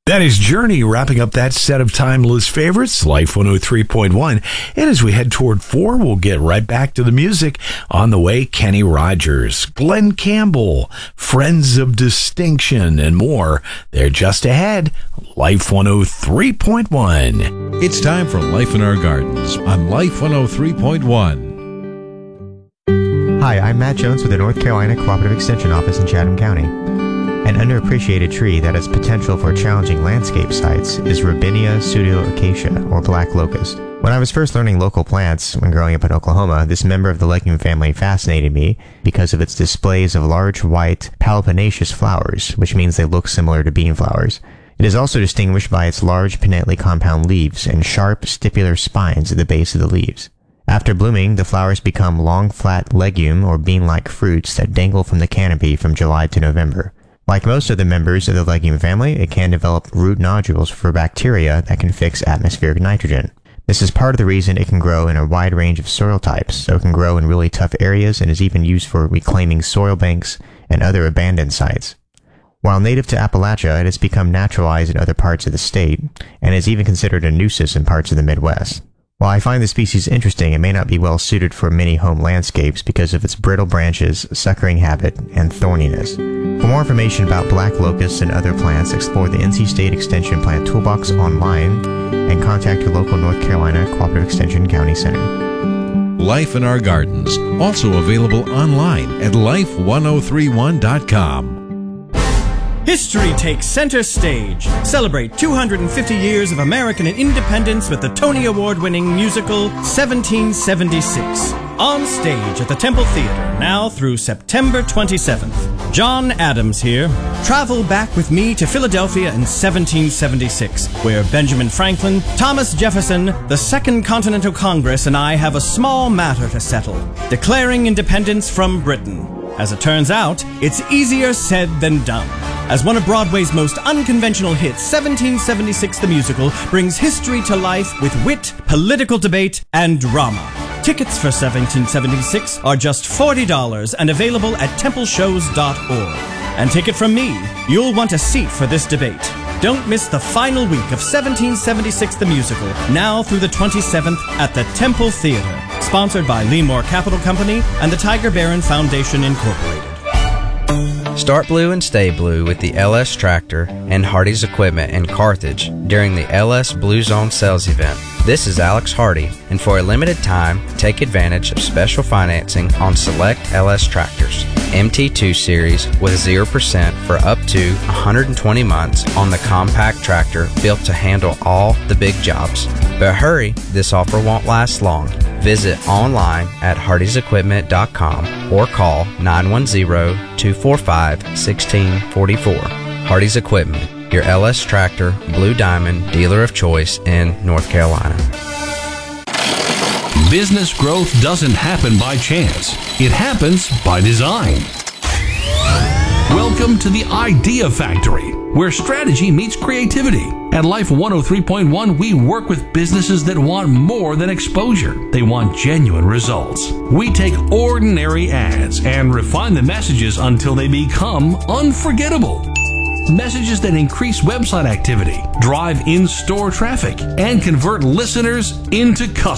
That is Journey wrapping up that set of timeless favorites, Life 103.1. And as we head toward 4, we'll get right back to the music. On the way, Kenny Rogers, Glenn Campbell, Friends of Distinction, and more. They're just ahead. Life 103.1. It's time for Life in Our Gardens on Life 103.1. Hi, I'm Matt Jones with the North Carolina Cooperative Extension Office in Chatham County. An underappreciated tree that has potential for challenging landscape sites is Robinia pseudoacacia, or black locust. When I was first learning local plants when growing up in Oklahoma, this member of the legume family fascinated me because of its displays of large white palpinaceous flowers, which means they look similar to bean flowers. It is also distinguished by its large pinnately compound leaves and sharp stipular spines at the base of the leaves. After blooming, the flowers become long, flat legume or bean-like fruits that dangle from the canopy from July to November. Like most of the members of the legume family, it can develop root nodules for bacteria that can fix atmospheric nitrogen. This is part of the reason it can grow in a wide range of soil types, so it can grow in really tough areas and is even used for reclaiming soil banks and other abandoned sites. While native to Appalachia, it has become naturalized in other parts of the state, and is even considered a nuisance in parts of the Midwest. While I find the species interesting, it may not be well suited for many home landscapes because of its brittle branches, suckering habit, and thorniness. For more information about black locusts and other plants, explore the NC State Extension Plant Toolbox online and contact your local North Carolina Cooperative Extension County Center. Life in Our Gardens, also available online at life1031.com. History takes center stage. Celebrate 250 years of American independence with the Tony Award-winning musical 1776. On stage at the Temple Theater, now through September 27th. John Adams here. Travel back with me to Philadelphia in 1776, where Benjamin Franklin, Thomas Jefferson, the Second Continental Congress, and I have a small matter to settle, declaring independence from Britain. As it turns out, it's easier said than done. As one of Broadway's most unconventional hits, 1776 the Musical brings history to life with wit, political debate, and drama. Tickets for 1776 are just $40 and available at templeshows.org. And take it from me, you'll want a seat for this debate. Don't miss the final week of 1776 the Musical, now through the 27th at the Temple Theater. Sponsored by Leemore Capital Company and the Tiger Barron Foundation, Incorporated. Start blue and stay blue with the LS Tractor and Hardy's Equipment in Carthage during the LS Blue Zone sales event. This is Alex Hardy, and for a limited time, take advantage of special financing on select LS tractors. MT2 series with 0% for up to 120 months on the compact tractor built to handle all the big jobs. But hurry, this offer won't last long. Visit online at hardysequipment.com or call 910-245-1644. Hardy's Equipment, your LS Tractor Blue Diamond dealer of choice in North Carolina. Business growth doesn't happen by chance. It happens by design. Welcome to the Idea Factory, where strategy meets creativity. At Life 103.1, we work with businesses that want more than exposure. They want genuine results. We take ordinary ads and refine the messages until they become unforgettable. Messages that increase website activity, drive in-store traffic, and convert listeners into customers.